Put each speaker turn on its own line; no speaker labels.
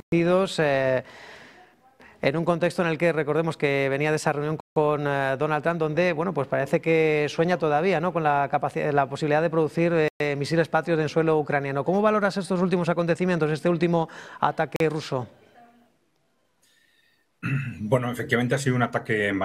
en un contexto en el que recordemos que venía de esa reunión con Donald Trump, donde bueno, pues parece que sueña todavía, ¿no?, con la posibilidad de producir misiles Patriot en suelo ucraniano. ¿Cómo valoras estos últimos acontecimientos, este último ataque ruso?
Bueno, efectivamente ha sido un ataque